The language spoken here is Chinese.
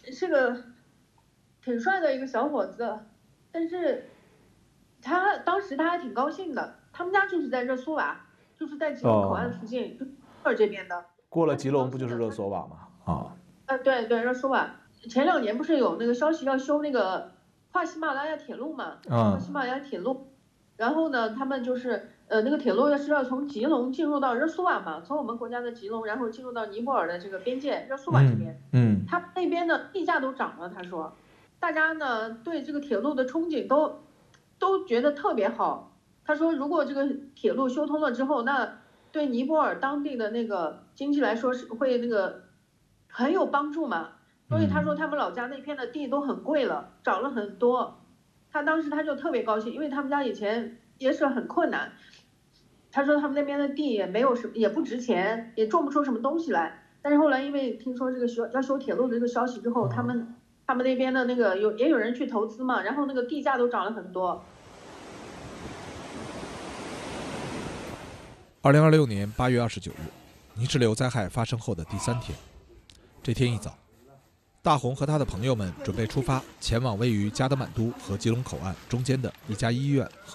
是个挺帅的一个小伙子，但是他当时他还挺高兴的。他们家就是在热苏瓦，就是在吉隆口岸附近，就这边的。 过了他吉隆不就是挺高兴的， 热索瓦吗？啊， 对对，热苏瓦。前2年不是有那个消息要修那个跨喜马拉雅铁路嘛？跨喜马拉雅铁路，然后呢，他们就是那个铁路是要从吉隆进入到热苏瓦嘛，从我们国家的吉隆，然后进入到尼泊尔的这个边界热苏瓦这边。他们那边的地价都涨了，他说，大家呢对这个铁路的憧憬都觉得特别好。他说，如果这个铁路修通了之后，那对尼泊尔当地的那个经济来说是会那个很有帮助嘛。所以他说他们老家那片的地都很贵了，涨了很多。他当时他就特别高兴，因为他们家以前也是很困难。他说他们那边的地也没有什么，也不值钱，也种不出什么东西来。但是后来因为听说这个要修铁路的这个消息之后，他们那边的那个也有人去投资嘛，然后那个地价都涨了很多。 2026年8月29日，泥石流灾害发生后的第3天，这天一早，大红和他的朋友们准备出发，前往位于加德满都和吉隆口岸中间的一家医院。